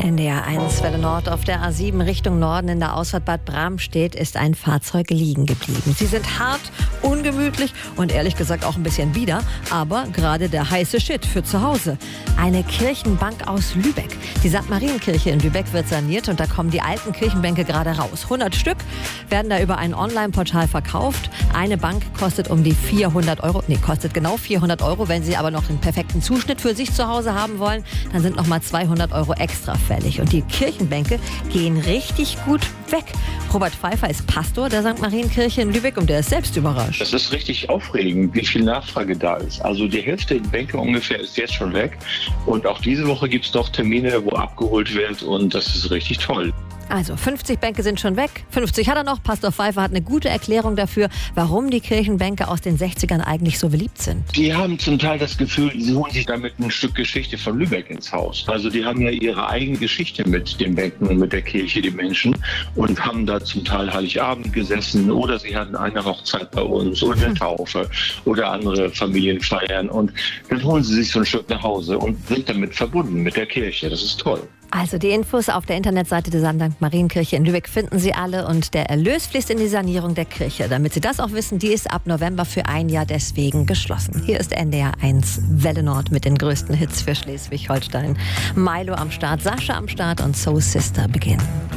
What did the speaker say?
NDR 1 Welle Nord auf der A7 Richtung Norden in der Ausfahrt Bad Bramstedt ist ein Fahrzeug liegen geblieben. Sie sind hart, ungemütlich und ehrlich gesagt auch ein bisschen bieder, aber gerade der heiße Shit für zu Hause. Eine Kirchenbank aus Lübeck. Die St. Marienkirche in Lübeck wird saniert und da kommen die alten Kirchenbänke gerade raus. 100 Stück werden da über ein Online-Portal verkauft. Eine Bank kostet um die 400 Euro. Nee, kostet genau 400 Euro. Wenn Sie aber noch einen perfekten Zuschnitt für sich zu Hause haben wollen, dann sind nochmal 200 Euro extra fällig. Und die Kirchenbänke gehen richtig gut weg. Robert Pfeiffer ist Pastor der St. Marienkirche in Lübeck und der ist selbst überrascht. Das ist richtig aufregend, wie viel Nachfrage da ist. Also die Hälfte der Bänke ungefähr ist jetzt schon weg. Und auch diese Woche gibt es noch Termine, wo abgeholt wird und das ist richtig toll. Also 50 Bänke sind schon weg, 50 hat er noch. Pastor Pfeiffer hat eine gute Erklärung dafür, warum die Kirchenbänke aus den 60ern eigentlich so beliebt sind. Die haben zum Teil das Gefühl, sie holen sich damit ein Stück Geschichte von Lübeck ins Haus. Also die haben ja ihre eigene Geschichte mit den Bänken und mit der Kirche, die Menschen, und haben da zum Teil Heiligabend gesessen oder sie hatten eine Hochzeit bei uns oder eine Taufe oder andere Familienfeiern und dann holen sie sich so ein Stück nach Hause und sind damit verbunden mit der Kirche. Das ist toll. Also die Infos auf der Internetseite der St. Marienkirche in Lübeck finden Sie alle und der Erlös fließt in die Sanierung der Kirche. Damit Sie das auch wissen, die ist ab November für ein Jahr deswegen geschlossen. Hier ist NDR 1 Welle Nord mit den größten Hits für Schleswig-Holstein. Milo am Start, Sascha am Start und Soul Sister beginnen.